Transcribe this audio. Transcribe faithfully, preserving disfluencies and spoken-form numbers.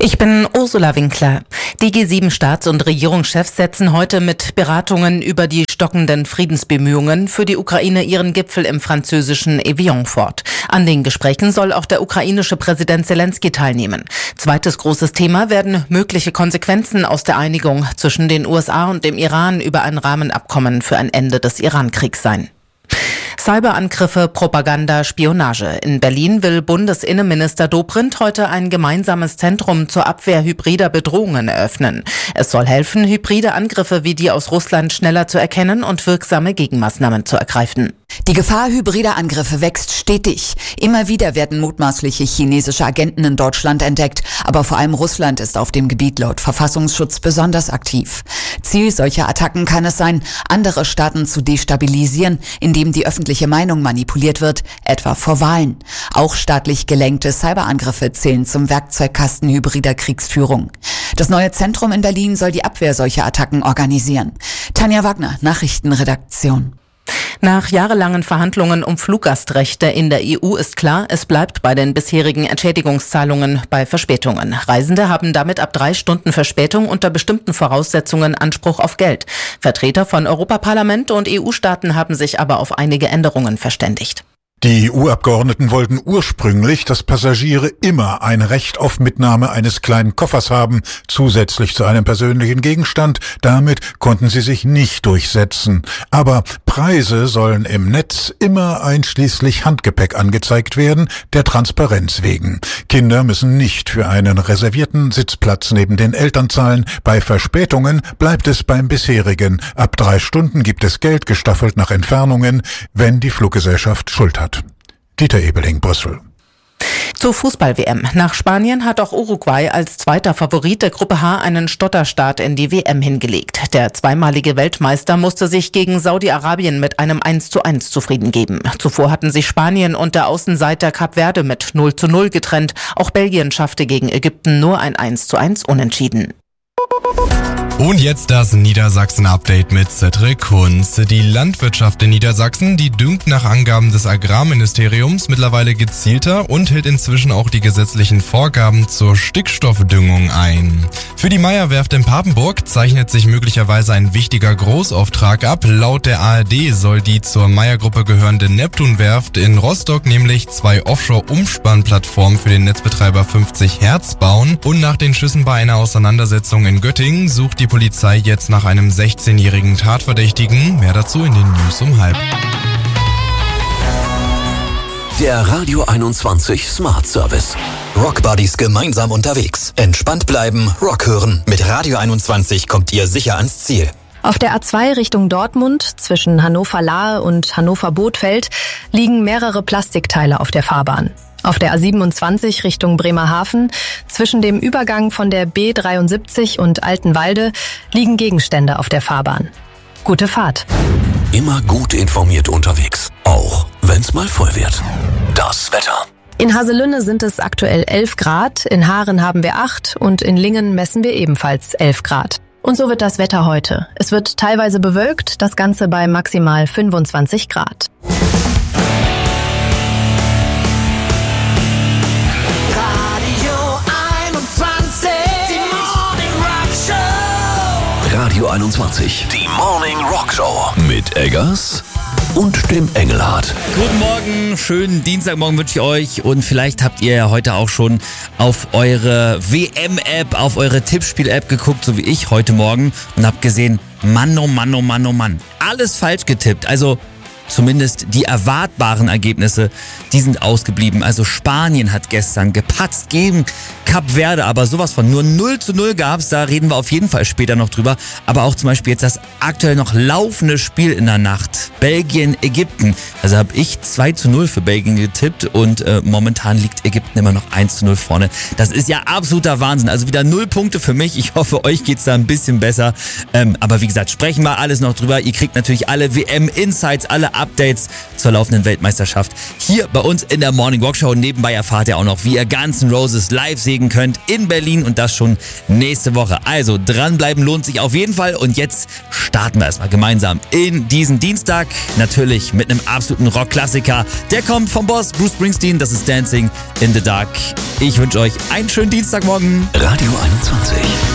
Ich bin Ursula Winkler. Die G sieben Staats- und Regierungschefs setzen heute mit Beratungen über die stockenden Friedensbemühungen für die Ukraine ihren Gipfel im französischen Evian fort. An den Gesprächen soll auch der ukrainische Präsident Zelensky teilnehmen. Zweites großes Thema werden mögliche Konsequenzen aus der Einigung zwischen den U S A und dem Iran über ein Rahmenabkommen für ein Ende des Iran-Kriegs sein. Cyberangriffe, Propaganda, Spionage. In Berlin will Bundesinnenminister Dobrindt heute ein gemeinsames Zentrum zur Abwehr hybrider Bedrohungen eröffnen. Es soll helfen, hybride Angriffe wie die aus Russland schneller zu erkennen und wirksame Gegenmaßnahmen zu ergreifen. Die Gefahr hybrider Angriffe wächst stetig. Immer wieder werden mutmaßliche chinesische Agenten in Deutschland entdeckt. Aber vor allem Russland ist auf dem Gebiet laut Verfassungsschutz besonders aktiv. Ziel solcher Attacken kann es sein, andere Staaten zu destabilisieren, indem die öffentliche Meinung manipuliert wird, etwa vor Wahlen. Auch staatlich gelenkte Cyberangriffe zählen zum Werkzeugkasten hybrider Kriegsführung. Das neue Zentrum in Berlin soll die Abwehr solcher Attacken organisieren. Tanja Wagner, Nachrichtenredaktion. Nach jahrelangen Verhandlungen um Fluggastrechte in der E U ist klar, es bleibt bei den bisherigen Entschädigungszahlungen bei Verspätungen. Reisende haben damit ab drei Stunden Verspätung unter bestimmten Voraussetzungen Anspruch auf Geld. Vertreter von Europaparlament und E U-Staaten haben sich aber auf einige Änderungen verständigt. Die E U-Abgeordneten wollten ursprünglich, dass Passagiere immer ein Recht auf Mitnahme eines kleinen Koffers haben, zusätzlich zu einem persönlichen Gegenstand. Damit konnten sie sich nicht durchsetzen. Aber Preise sollen im Netz immer einschließlich Handgepäck angezeigt werden, der Transparenz wegen. Kinder müssen nicht für einen reservierten Sitzplatz neben den Eltern zahlen. Bei Verspätungen bleibt es beim bisherigen. Ab drei Stunden gibt es Geld gestaffelt nach Entfernungen, wenn die Fluggesellschaft Schuld hat. Dieter Ebeling, Brüssel. Zur Fußball-W M. Nach Spanien hat auch Uruguay als zweiter Favorit der Gruppe H einen Stotterstart in die W M hingelegt. Der zweimalige Weltmeister musste sich gegen Saudi-Arabien mit einem eins zu eins zufrieden geben. Zuvor hatten sich Spanien und der Außenseiter Kap Verde mit null zu null getrennt. Auch Belgien schaffte gegen Ägypten nur ein eins zu eins Unentschieden. Und jetzt das Niedersachsen-Update mit Cedric Kunz. Die Landwirtschaft in Niedersachsen, die düngt nach Angaben des Agrarministeriums mittlerweile gezielter und hält inzwischen auch die gesetzlichen Vorgaben zur Stickstoffdüngung ein. Für die Meyer-Werft in Papenburg zeichnet sich möglicherweise ein wichtiger Großauftrag ab. Laut der A R D soll die zur Meyer-Gruppe gehörende Neptun-Werft in Rostock nämlich zwei Offshore-Umspannplattformen für den Netzbetreiber fünfzig Hertz bauen. Und nach den Schüssen bei einer Auseinandersetzung in Göttingen sucht die Polizei jetzt nach einem sechzehnjährigen Tatverdächtigen. Mehr dazu in den News um halb. Der Radio einundzwanzig Smart Service. Rock Buddies gemeinsam unterwegs. Entspannt bleiben, Rock hören. Mit Radio einundzwanzig kommt ihr sicher ans Ziel. Auf der A zwei Richtung Dortmund, zwischen Hannover-Lahe und Hannover-Bothfeld, liegen mehrere Plastikteile auf der Fahrbahn. Auf der A siebenundzwanzig Richtung Bremerhaven, zwischen dem Übergang von der B dreiundsiebzig und Altenwalde, liegen Gegenstände auf der Fahrbahn. Gute Fahrt. Immer gut informiert unterwegs, auch wenn's mal voll wird. Das Wetter. In Haselünne sind es aktuell elf Grad, in Haaren haben wir acht und in Lingen messen wir ebenfalls elf Grad. Und so wird das Wetter heute. Es wird teilweise bewölkt, das Ganze bei maximal fünfundzwanzig Grad. Radio einundzwanzig, die Morning Rock Show mit Eggers und dem Engelhardt. Guten Morgen, schönen Dienstagmorgen wünsche ich euch und vielleicht habt ihr ja heute auch schon auf eure W M-App, auf eure Tippspiel-App geguckt, so wie ich heute Morgen und habt gesehen, Mann, oh Mann, oh Mann, oh Mann, alles falsch getippt, also zumindest die erwartbaren Ergebnisse, die sind ausgeblieben. Also Spanien hat gestern gepatzt gegen Kap Verde, aber sowas von nur null zu null gab's, da reden wir auf jeden Fall später noch drüber. Aber auch zum Beispiel jetzt das aktuell noch laufende Spiel in der Nacht, Belgien, Ägypten. Also habe ich zwei zu null für Belgien getippt und äh, momentan liegt Ägypten immer noch eins zu null vorne. Das ist ja absoluter Wahnsinn, also wieder null Punkte für mich. Ich hoffe, euch geht's da ein bisschen besser. Ähm, aber wie gesagt, sprechen wir alles noch drüber. Ihr kriegt natürlich alle W M-Insights, alle Updates zur laufenden Weltmeisterschaft hier bei uns in der Morning Rock Show. Nebenbei erfahrt ihr auch noch, wie ihr Guns N' Roses live sehen kriegen könnt in Berlin und das schon nächste Woche. Also dranbleiben lohnt sich auf jeden Fall und jetzt starten wir erstmal gemeinsam in diesen Dienstag. Natürlich mit einem absoluten Rock-Klassiker. Der kommt vom Boss Bruce Springsteen, das ist Dancing in the Dark. Ich wünsche euch einen schönen Dienstagmorgen. Radio einundzwanzig.